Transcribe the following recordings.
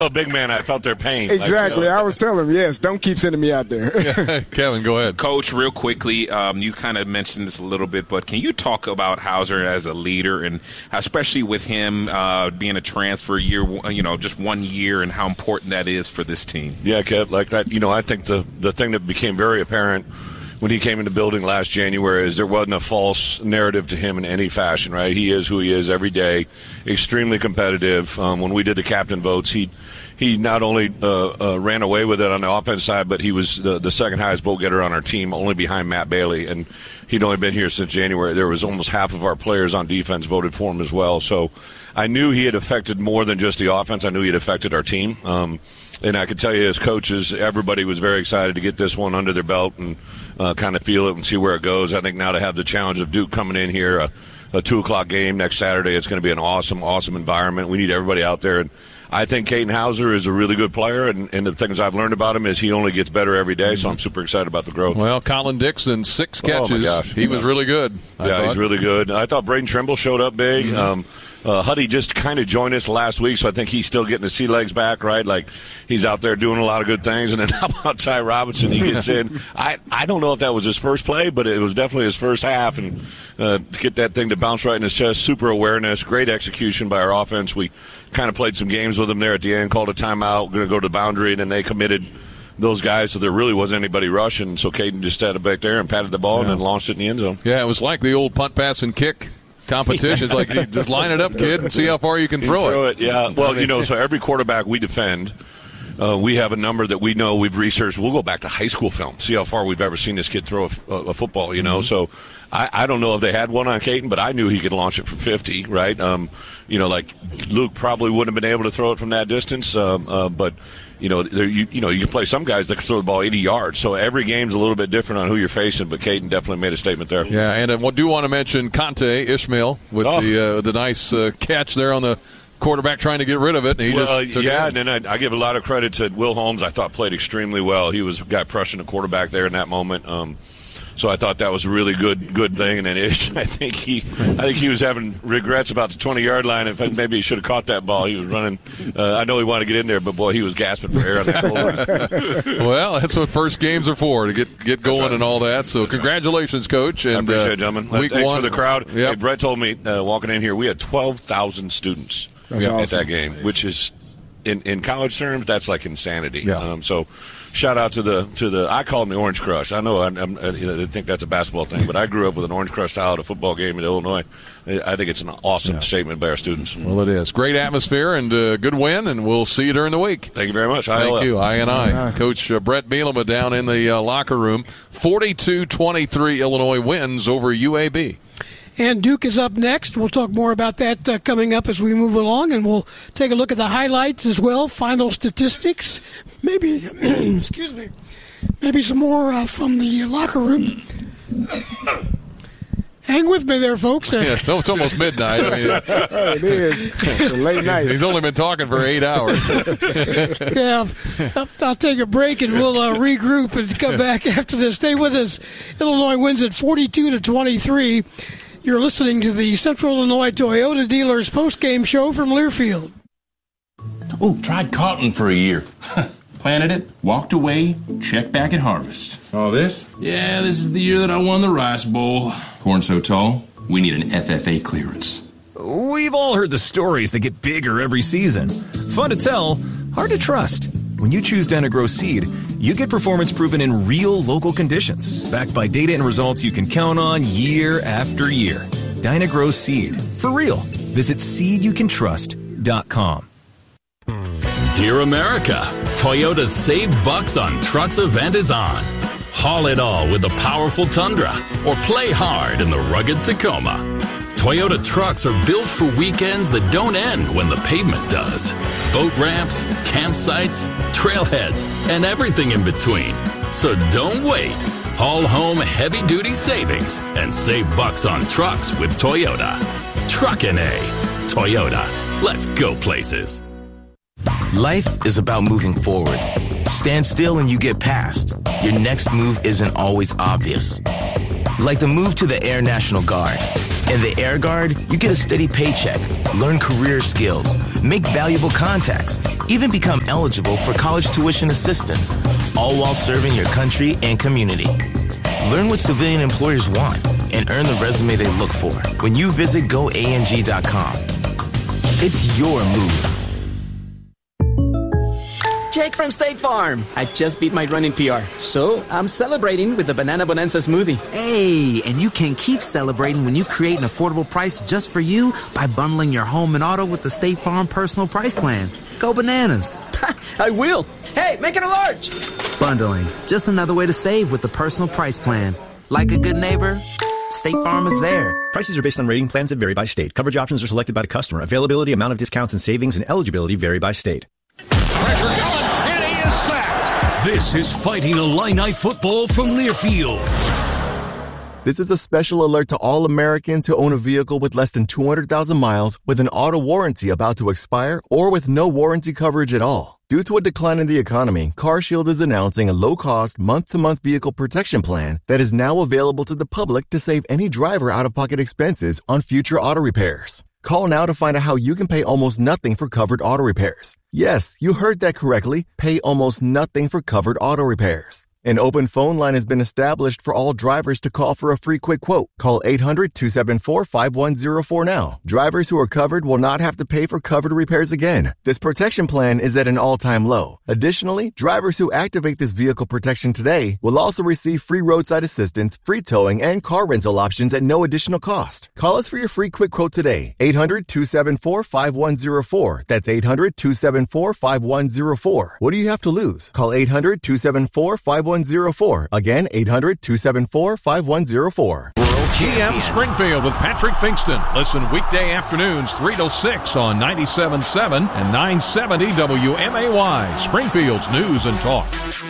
A big man, I felt their pain. Exactly. I was telling him, yes, don't keep sending me out there. Kevin, go ahead. Coach, real quickly, you kind of mentioned this a little bit, but can you talk about Hauser as a leader, and especially with him being a transfer year, just 1 year, and how important that is for this team? Yeah, Kev, like that. I think the thing that became very apparent when he came in the building last January is there wasn't a false narrative to him in any fashion, right? He is who he is every day, extremely competitive. When we did the captain votes, he not only ran away with it on the offense side, but he was the second highest vote getter on our team, only behind Matt Bailey. And he'd only been here since January. There was almost half of our players on defense voted for him as well. So I knew he had affected more than just the offense. I knew he had affected our team. And I could tell you as coaches, everybody was very excited to get this one under their belt and kind of feel it and see where it goes. I think now to have the challenge of Duke coming in here, a 2 o'clock game next Saturday, it's going to be an awesome, awesome environment. We need everybody out there. And I think Katin Hauser is a really good player, and the things I've learned about him is he only gets better every day, so I'm super excited about the growth. Well, Colin Dixon, 6 catches. Oh, my gosh. He was really good. He's really good. I thought Braden Trimble showed up big. Huddy just kind of joined us last week, so I think he's still getting his sea legs back, right? Like, he's out there doing a lot of good things. And then how about Ty Robinson? He gets in. I don't know if that was his first play, but it was definitely his first half. And to get that thing to bounce right in his chest, super awareness, great execution by our offense. We kind of played some games with him there at the end, called a timeout, going to go to the boundary, and then they committed those guys, so there really wasn't anybody rushing. So Katin just sat back there and patted the ball and then launched it in the end zone. Yeah, it was like the old punt, pass, and kick competition. It's like, just line it up, kid, and see how far you can throw it. Yeah. Well, so every quarterback we defend, we have a number that we know we've researched. We'll go back to high school film, see how far we've ever seen this kid throw a football, So I don't know if they had one on Katin, but I knew he could launch it from 50, right? Like Luke probably wouldn't have been able to throw it from that distance, but you can play some guys that can throw the ball 80 yards. So every game's a little bit different on who you're facing, but Katin definitely made a statement there. Yeah, and I do want to mention Conte Ishmael with the nice catch there on the quarterback trying to get rid of it, and he just took it. And then I give a lot of credit to Will Holmes. I thought played extremely well. He was a guy pressing the quarterback there in that moment. So I thought that was a really good thing. And then Ish, I think he was having regrets about the 20-yard line. In fact, maybe he should have caught that ball. He was running. I know he wanted to get in there, but boy, he was gasping for air on that line. Well, that's what first games are for, to get going right. And all that. So congratulations, Coach. And, I appreciate it, gentlemen. Thanks for the crowd. Yep. Hey, Brett told me walking in here, we had 12,000 students at that game, which is in college terms, that's like insanity. Yeah. So shout out to the I call them the Orange Crush. I know I think that's a basketball thing, but I grew up with an Orange Crush style at a football game in Illinois. I think it's an awesome statement by our students. Well, it is. Great atmosphere and good win, and we'll see you during the week. Thank you very much. Thank you. I. Coach Brett Bielema down in the locker room. 42-23 Illinois wins over UAB. And Duke is up next. We'll talk more about that coming up as we move along, and we'll take a look at the highlights as well, final statistics, maybe, excuse me, maybe some more from the locker room. Hang with me there, folks. Yeah, it's almost midnight. It is. It's a late night. He's only been talking for 8 hours. Yeah, I'll take a break and we'll regroup and come back after this. Stay with us. Illinois wins at 42-23. You're listening to the Central Illinois Toyota Dealers post-game show from Learfield. Oh, tried cotton for a year. Planted it, walked away, checked back at harvest. Oh, this? Yeah, this is the year that I won the Rice Bowl. Corn so tall, we need an FFA clearance. We've all heard the stories that get bigger every season. Fun to tell, hard to trust. When you choose Dyna-Gro Seed, you get performance proven in real local conditions, backed by data and results you can count on year after year. Dyna-Gro Seed. For real. Visit seedyoucantrust.com. Dear America, Toyota's Save Bucks on Trucks event is on. Haul it all with the powerful Tundra or play hard in the rugged Tacoma. Toyota trucks are built for weekends that don't end when the pavement does. Boat ramps, campsites, trailheads, and everything in between. So don't wait. Haul home heavy-duty savings and save bucks on trucks with Toyota. Truckin' A. Toyota. Let's go places. Life is about moving forward. Stand still and you get past. Your next move isn't always obvious. Like the move to the Air National Guard. In the Air Guard, you get a steady paycheck, learn career skills, make valuable contacts, even become eligible for college tuition assistance, all while serving your country and community. Learn what civilian employers want and earn the resume they look for when you visit goang.com. It's your move. Jake from State Farm. I just beat my running PR, so I'm celebrating with the Banana Bonanza smoothie. Hey, and you can keep celebrating when you create an affordable price just for you by bundling your home and auto with the State Farm Personal Price Plan. Go bananas. I will. Hey, make it a large. Bundling, just another way to save with the Personal Price Plan. Like a good neighbor, State Farm is there. Prices are based on rating plans that vary by state. Coverage options are selected by the customer. Availability, amount of discounts and savings, and eligibility vary by state. Pressure going, and he is sacked. This is Fighting Illini football from Learfield. This is a special alert to all Americans who own a vehicle with less than 200,000 miles with an auto warranty about to expire or with no warranty coverage at all. Due to a decline in the economy, CarShield is announcing a low-cost, month-to-month vehicle protection plan that is now available to the public to save any driver out-of-pocket expenses on future auto repairs. Call now to find out how you can pay almost nothing for covered auto repairs. Yes, you heard that correctly. Pay almost nothing for covered auto repairs. An open phone line has been established for all drivers to call for a free quick quote. Call 800-274-5104 now. Drivers who are covered will not have to pay for covered repairs again. This protection plan is at an all-time low. Additionally, drivers who activate this vehicle protection today will also receive free roadside assistance, free towing, and car rental options at no additional cost. Call us for your free quick quote today. 800-274-5104. That's 800-274-5104. What do you have to lose? Call 800-274-5104. Again, 800-274-5104. GM Springfield with Patrick Finkston. Listen weekday afternoons 3 to 6 on 97.7 and 970 WMAY. Springfield's News and Talk.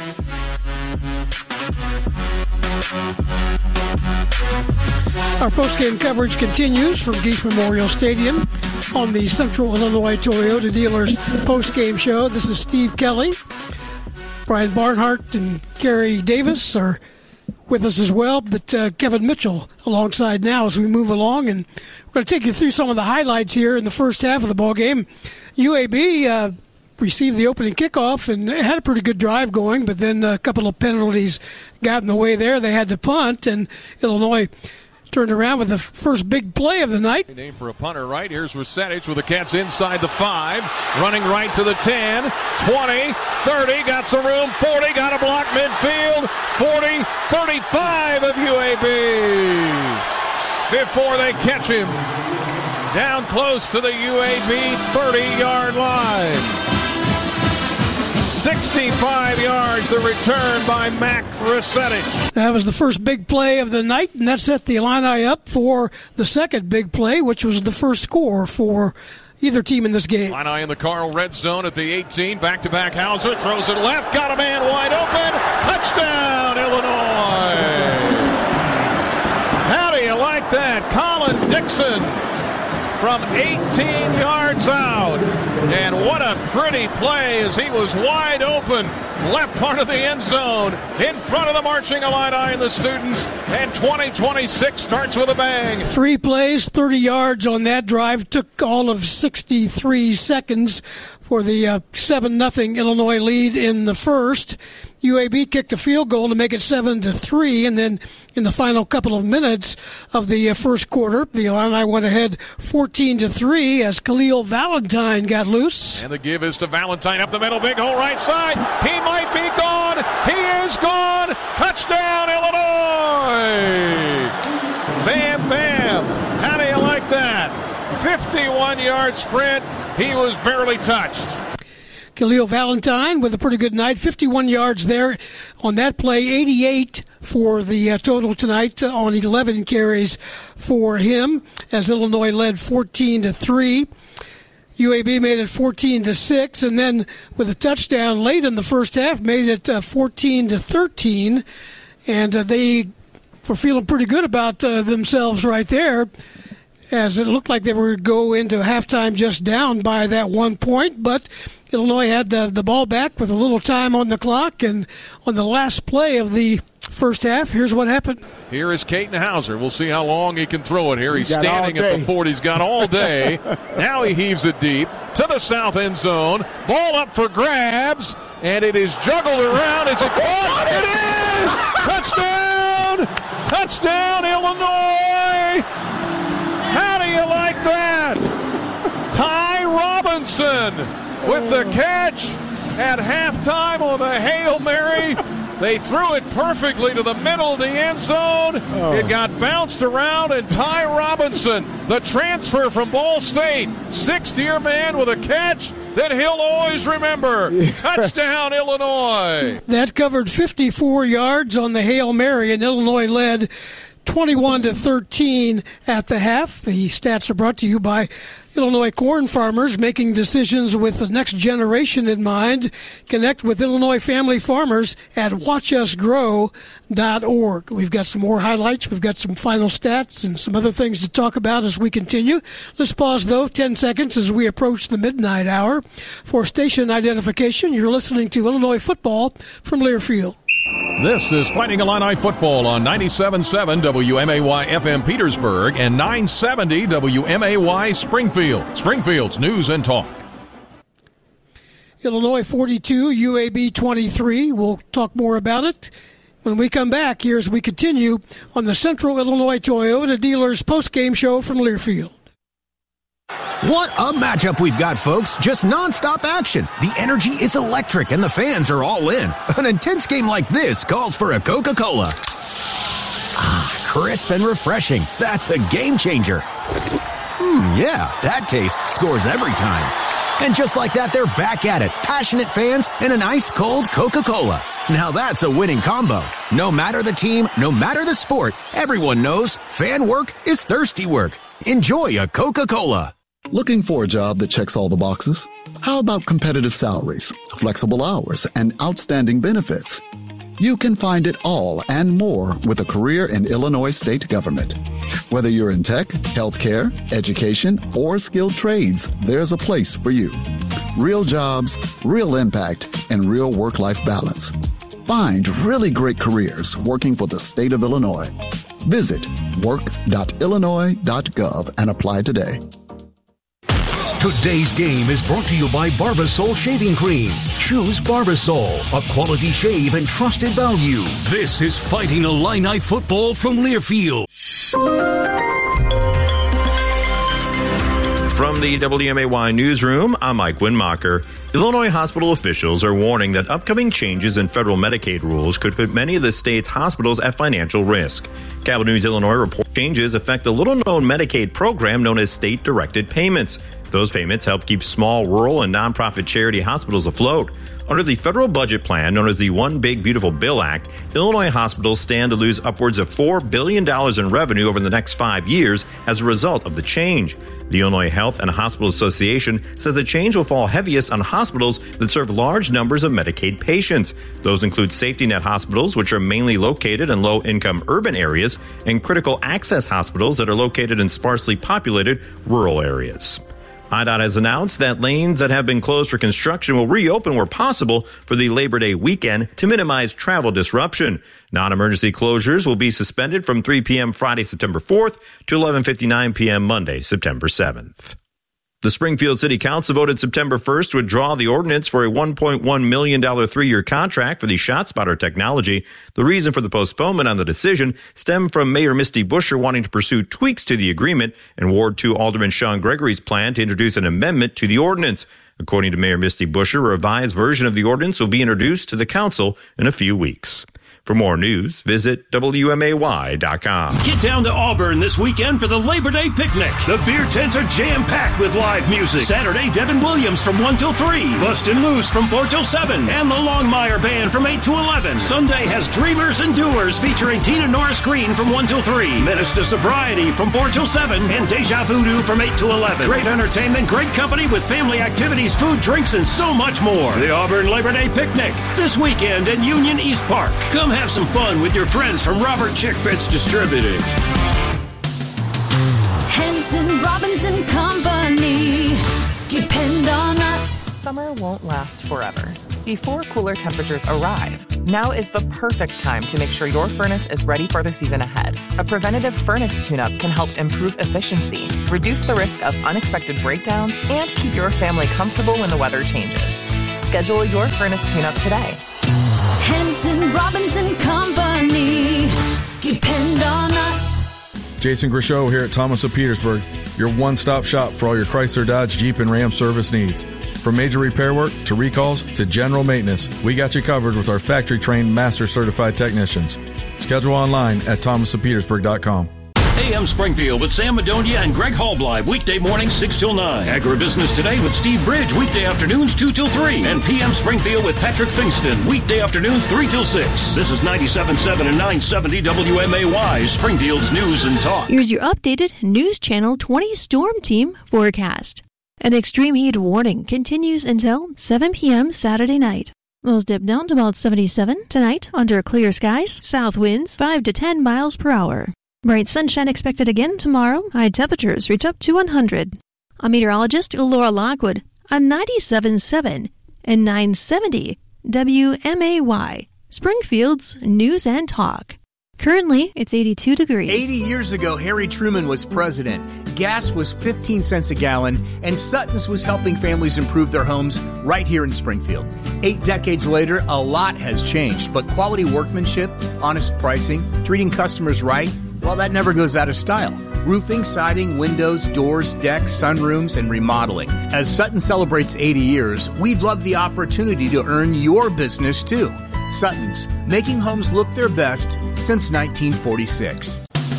Our postgame coverage continues from Geese Memorial Stadium on the Central Illinois Toyota Dealers postgame show. This is Steve Kelly. Brian Barnhart and Gary Davis are with us as well, but Kevin Mitchell alongside now as we move along. And we're going to take you through some of the highlights here in the first half of the ball game. UAB received the opening kickoff and had a pretty good drive going, but then a couple of penalties got in the way there. They had to punt, and Illinois turned around with the first big play of the night. Name for a punter, right? Here's Rusevich with the Cats inside the 5, running right to the 10, 20, 30, got some room, 40, got a block midfield, 40, 35 of UAB before they catch him down close to the UAB 30-yard line. 65 yards, the return by Mac Rusevich. That was the first big play of the night, and that set the Illini up for the second big play, which was the first score for either team in this game. Illini in the Carl red zone at the 18, back-to-back Hauser, throws it left, got a man wide open, touchdown, Illinois! How do you like that? Colin Dixon from 18 yards out. And what a pretty play as he was wide open, left part of the end zone, in front of the marching Illini and the students, and 2026 starts with a bang. 3 plays, 30 yards on that drive, took all of 63 seconds for the 7-0 Illinois lead in the first. UAB kicked a field goal to make it 7-3, and then in the final couple of minutes of the first quarter, the Illini went ahead 14-3 as Khalil Valentine got loose. And the give is to Valentine up the middle, big hole right side. He might be gone. He is gone. Touchdown, Illinois! Bam, bam. How do you like that? 51-yard sprint. He was barely touched. Khalil Valentine with a pretty good night, 51 yards there on that play, 88 for the total tonight on 11 carries for him as Illinois led 14-3. UAB made it 14-6, and then with a touchdown late in the first half, made it 14-13, and they were feeling pretty good about themselves right there, as it looked like they were going to go into halftime just down by that 1 point, but Illinois had the ball back with a little time on the clock, and on the last play of the first half. Here's what happened. Here is Caden Hauser. We'll see how long he can throw it here. He's got standing all at the day. 40. He's got all day. Now he heaves it deep to the south end zone. Ball up for grabs, and it is juggled around. Is it caught? It is! Touchdown! Touchdown, Illinois! How do you like that? Ty Robinson with the catch at halftime on the Hail Mary. They threw it perfectly to the middle of the end zone. It got bounced around, and Ty Robinson, the transfer from Ball State, sixth-year man with a catch that he'll always remember. Touchdown, Illinois. That covered 54 yards on the Hail Mary, and Illinois led 21-13 at the half. The stats are brought to you by Illinois corn farmers, making decisions with the next generation in mind. Connect with Illinois family farmers at watchusgrow.org. We've got some more highlights. We've got some final stats and some other things to talk about as we continue. Let's pause, though, 10 seconds as we approach the midnight hour. For station identification, you're listening to Illinois football from Learfield. This is Fighting Illini football on 97.7 WMAY FM Petersburg and 970 WMAY Springfield. Springfield's news and talk. Illinois 42, UAB 23. We'll talk more about it when we come back here as we continue on the Central Illinois Toyota Dealers post-game show from Learfield. What a matchup we've got, folks. Just nonstop action. The energy is electric and the fans are all in. An intense game like this calls for a Coca-Cola. Ah, crisp and refreshing. That's a game changer. Yeah, that taste scores every time. And just like that, they're back at it. Passionate fans and an ice-cold Coca-Cola. Now that's a winning combo. No matter the team, no matter the sport, everyone knows fan work is thirsty work. Enjoy a Coca-Cola. Looking for a job that checks all the boxes? How about competitive salaries, flexible hours, and outstanding benefits? You can find it all and more with a career in Illinois state government. Whether you're in tech, healthcare, education, or skilled trades, there's a place for you. Real jobs, real impact, and real work-life balance. Find really great careers working for the state of Illinois. Visit work.illinois.gov and apply today. Today's game is brought to you by Barbasol Shaving Cream. Choose Barbasol, a quality shave and trusted value. This is Fighting Illini football from Learfield. From the WMAY newsroom, I'm Mike Winmacher. Illinois hospital officials are warning that upcoming changes in federal Medicaid rules could put many of the state's hospitals at financial risk. Capital News Illinois reports changes affect a little-known Medicaid program known as state-directed payments. Those payments help keep small, rural, and nonprofit charity hospitals afloat. Under the federal budget plan, known as the One Big Beautiful Bill Act, Illinois hospitals stand to lose upwards of $4 billion in revenue over the next 5 years as a result of the change. The Illinois Health and Hospital Association says the change will fall heaviest on hospitals that serve large numbers of Medicaid patients. Those include safety net hospitals, which are mainly located in low-income urban areas, and critical access hospitals that are located in sparsely populated rural areas. IDOT has announced that lanes that have been closed for construction will reopen where possible for the Labor Day weekend to minimize travel disruption. Non-emergency closures will be suspended from 3 p.m. Friday, September 4th to 11:59 p.m. Monday, September 7th. The Springfield City Council voted September 1st to withdraw the ordinance for a $1.1 million 3-year contract for the ShotSpotter technology. The reason for the postponement on the decision stemmed from Mayor Misty Buscher wanting to pursue tweaks to the agreement and Ward 2 Alderman Sean Gregory's plan to introduce an amendment to the ordinance. According to Mayor Misty Buscher, a revised version of the ordinance will be introduced to the council in a few weeks. For more news, visit WMAY.com. Get down to Auburn this weekend for the Labor Day picnic. The beer tents are jam-packed with live music. Saturday, Devin Williams from 1 till 3. Bustin' Loose from 4 till 7. And the Longmire Band from 8 to 11. Sunday has Dreamers and Doers featuring Tina Norris Green from 1 till 3. Menace to Sobriety from 4 till 7. And Deja Voodoo from 8 to 11. Great entertainment, great company with family activities, food, drinks, and so much more. The Auburn Labor Day picnic this weekend at Union East Park. Come have some fun with your friends from Robert Chick Fitz Distributing. Henson Robinson Company. Depend on us. Summer won't last forever. before cooler temperatures arrive. Now is the perfect time to make sure your furnace is ready for the season ahead. A preventative furnace tune-up can help improve efficiency, reduce the risk of unexpected breakdowns, and keep your family comfortable when the weather changes. Schedule your furnace tune-up today. Henson, Robinson Company. Depend on us. Jason Grishow here at Thomas of Petersburg, your one-stop shop for all your Chrysler, Dodge, Jeep, and Ram service needs. From major repair work to recalls to general maintenance, we got you covered with our factory-trained, master-certified technicians. Schedule online at thomasofpetersburg.com. AM Springfield with Sam Madonia and Greg Hallbleib, weekday mornings 6 till 9. Agribusiness Today with Steve Bridge, weekday afternoons 2 till 3. And PM Springfield with Patrick Fingston, weekday afternoons 3 till 6. This is 97.7 and 970 WMAY, Springfield's News and Talk. Here's your updated News Channel 20 Storm Team forecast. An extreme heat warning continues until 7 p.m. Saturday night. Lows dip down to about 77 tonight under clear skies, south winds 5 to 10 miles per hour. Bright sunshine expected again tomorrow. High temperatures reach up to 100. I'm meteorologist Laura Lockwood on 97.7 and 970 WMAY, Springfield's News and Talk. Currently, it's 82 degrees. 80 years ago, Harry Truman was president. Gas was 15 cents a gallon, and Sutton's was helping families improve their homes right here in Springfield. 8 decades later, a lot has changed, but quality workmanship, honest pricing, treating customers right, well, that never goes out of style. Roofing, siding, windows, doors, decks, sunrooms, and remodeling. As Sutton celebrates 80 years, we'd love the opportunity to earn your business, too. Sutton's, making homes look their best since 1946.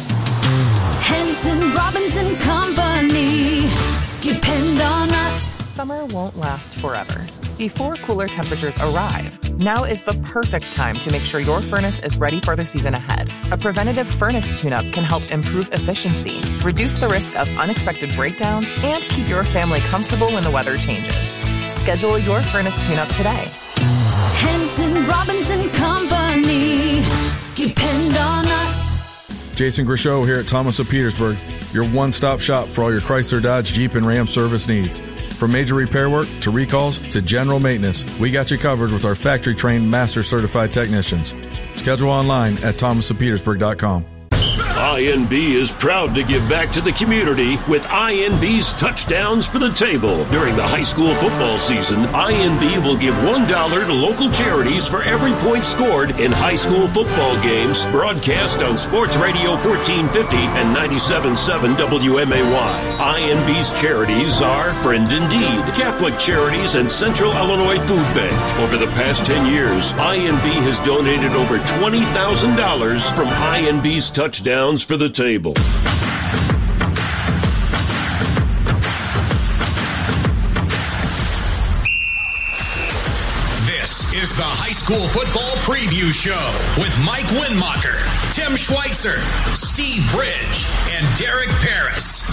Henson, Robinson Company. Depend on us. Summer won't last forever. Before cooler temperatures arrive, now is the perfect time to make sure your furnace is ready for the season ahead. A preventative furnace tune-up can help improve efficiency, reduce the risk of unexpected breakdowns, and keep your family comfortable when the weather changes. Schedule your furnace tune-up today. Henson, Robinson Company. Depend on us. Jason Grishow here at Thomas of Petersburg, your one-stop shop for all your Chrysler, Dodge, Jeep, and Ram service needs. From major repair work to recalls to general maintenance, we got you covered with our factory-trained, master-certified technicians. Schedule online at thomasofpetersburg.com. INB is proud to give back to the community with INB's Touchdowns for the Table. During the high school football season, INB will give $1 to local charities for every point scored in high school football games broadcast on Sports Radio 1450 and 97.7 WMAY. INB's charities are Friend Indeed, Catholic Charities, and Central Illinois Food Bank. Over the past 10 years, INB has donated over $20,000 from INB's Touchdowns for the Table. This is the High School Football Preview Show with Mike Winmacher, Tim Schweitzer, Steve Bridge, and Derek Paris.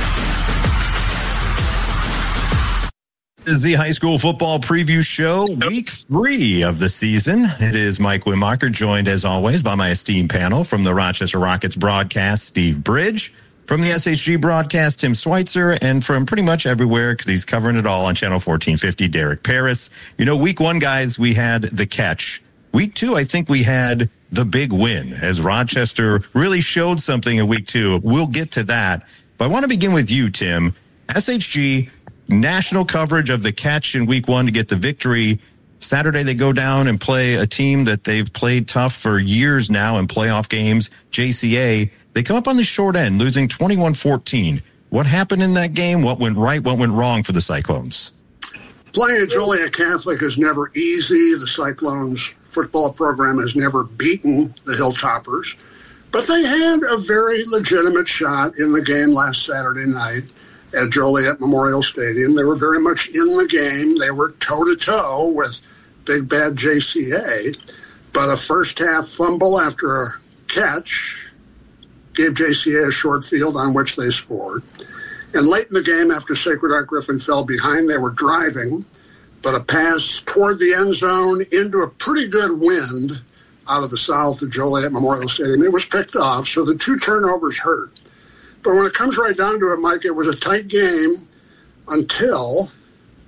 This is the High School Football Preview Show, week 3 of the season. It is Mike Winmacher, joined as always by my esteemed panel from the Rochester Rockets broadcast, Steve Bridge, from the SHG broadcast, Tim Schweitzer, and from pretty much everywhere, because he's covering it all on Channel 1450, Derek Paris. You know, week 1, guys, we had the catch. Week 2, I think we had the big win, as Rochester really showed something in week 2. We'll get to that. But I want to begin with you, Tim. SHG, national coverage of the catch in week 1 to get the victory. Saturday, they go down and play a team that they've played tough for years now in playoff games, JCA. They come up on the short end, losing 21-14. What happened in that game? What went right? What went wrong for the Cyclones? Playing at Joliet Catholic is never easy. The Cyclones football program has never beaten the Hilltoppers. But they had a very legitimate shot in the game last Saturday night at Joliet Memorial Stadium. They were very much in the game. They were toe-to-toe with big bad JCA. But a first-half fumble after a catch gave JCA a short field on which they scored. And late in the game, after Sacred Heart Griffin fell behind, they were driving. But a pass toward the end zone into a pretty good wind out of the south of Joliet Memorial Stadium. It was picked off, so the 2 turnovers hurt. But when it comes right down to it, Mike, it was a tight game until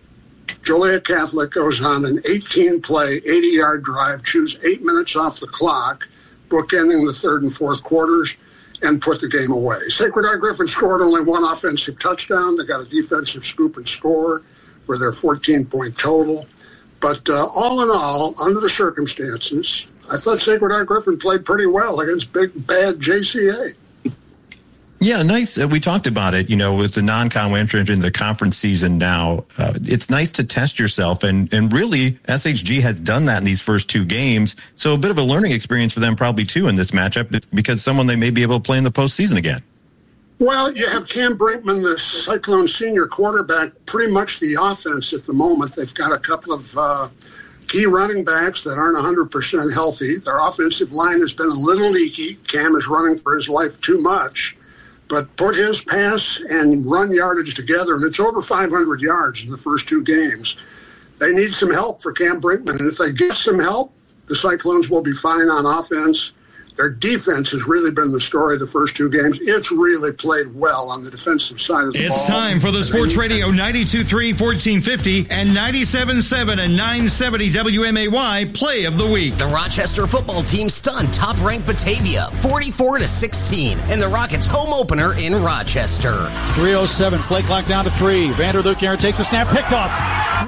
Joliet Catholic goes on an 18-play, 80-yard drive, chews 8 minutes off the clock, bookending the third and fourth quarters, and put the game away. Sacred Heart Griffin scored only one offensive touchdown. They got a defensive scoop and score for their 14-point total. But all in all, under the circumstances, I thought Sacred Heart Griffin played pretty well against big, bad JCA. Yeah, nice. We talked about it, with the non-con entrant in the conference season now. It's nice to test yourself, and really, SHG has done that in these first two games. So a bit of a learning experience for them probably, too, in this matchup, because someone they may be able to play in the postseason again. Well, you have Cam Brinkman, the Cyclone senior quarterback, pretty much the offense at the moment. They've got a couple of key running backs that aren't 100% healthy. Their offensive line has been a little leaky. Cam is running for his life too much. But put his pass and run yardage together, and it's over 500 yards in the first two games. They need some help for Cam Brinkman, and if they get some help, the Cyclones will be fine on offense. Their defense has really been the story of the first two games. It's really played well on the defensive side of the ball. It's time for the Sports Radio 92.3, 1450, and 97.7 and 970 WMAY Play of the Week. The Rochester football team stunned top-ranked Batavia 44-16 in the Rockets' home opener in Rochester. 3:07, play clock down to 3. Vanderloop Aaron takes a snap, picked off.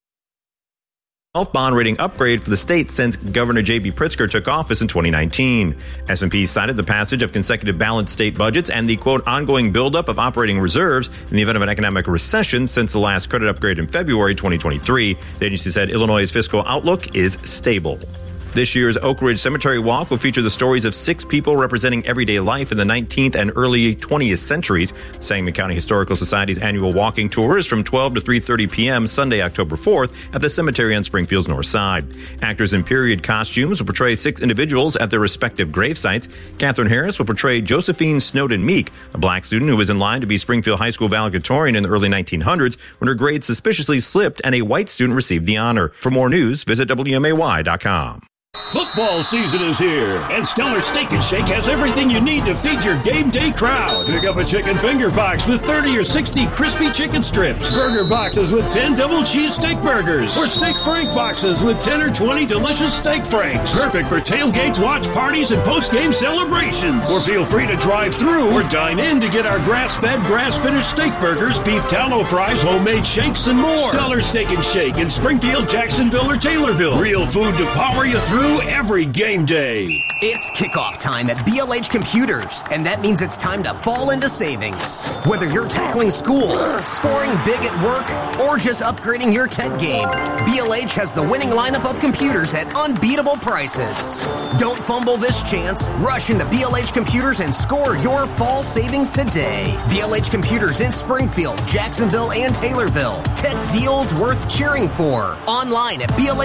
Health bond rating upgrade for the state since Governor J.B. Pritzker took office in 2019. S&P cited the passage of consecutive balanced state budgets and the, quote, ongoing buildup of operating reserves in the event of an economic recession since the last credit upgrade in February 2023. The agency said Illinois' fiscal outlook is stable. This year's Oak Ridge Cemetery Walk will feature the stories of 6 people representing everyday life in the 19th and early 20th centuries. Sangamon County Historical Society's annual walking tour is from 12 to 3:30 p.m. Sunday, October 4th at the cemetery on Springfield's north side. Actors in period costumes will portray 6 individuals at their respective grave sites. Catherine Harris will portray Josephine Snowden Meek, a black student who was in line to be Springfield High School valedictorian in the early 1900s when her grades suspiciously slipped and a white student received the honor. For more news, visit WMAY.com. Football season is here, and Stellar Steak and Shake has everything you need to feed your game day crowd. Pick up a chicken finger box with 30 or 60 crispy chicken strips, burger boxes with 10 double cheese steak burgers, or steak frank boxes with 10 or 20 delicious steak franks. Perfect for tailgates, watch parties, and post-game celebrations. Or feel free to drive through or dine in to get our grass-fed, grass-finished steak burgers, beef tallow fries, homemade shakes, and more. Stellar Steak and Shake in Springfield, Jacksonville, or Taylorville. Real food to power you through every game day. It's kickoff time at BLH Computers, and that means it's time to fall into savings. Whether you're tackling school, scoring big at work, or just upgrading your tech game, BLH has the winning lineup of computers at unbeatable prices. Don't fumble this chance. Rush into BLH Computers and score your fall savings today. BLH Computers in Springfield, Jacksonville, and Taylorville. Tech deals worth cheering for. Online at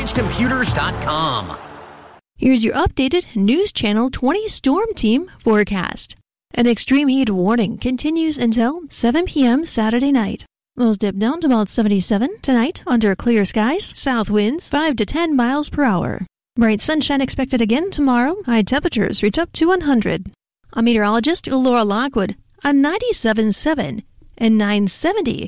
blhcomputers.com. Here's your updated News Channel 20 Storm Team forecast. An extreme heat warning continues until 7 p.m. Saturday night. Lows dip down to about 77 tonight under clear skies. South winds 5 to 10 miles per hour. Bright sunshine expected again tomorrow. High temperatures reach up to 100. I'm meteorologist Laura Lockwood on 97.7 and 970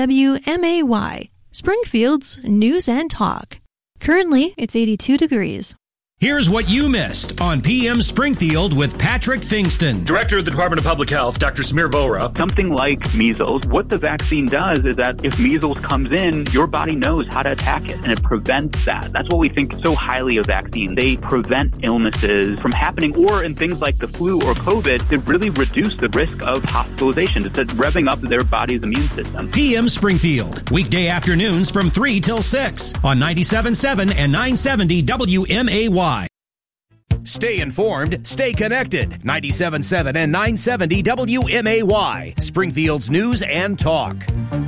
WMAY, Springfield's News and Talk. Currently, it's 82 degrees. Here's what you missed on PM Springfield with Patrick Fingston. Director of the Department of Public Health, Dr. Samir Vohra. Something like measles, what the vaccine does is that if measles comes in, your body knows how to attack it, and it prevents that. That's what we think so highly of vaccines. They prevent illnesses from happening, or in things like the flu or COVID, they really reduce the risk of hospitalization. It's revving up their body's immune system. PM Springfield, weekday afternoons from 3 till 6 on 97.7 and 970 WMAY. Stay informed, stay connected. 97.7 and 970 WMAY, Springfield's News and Talk.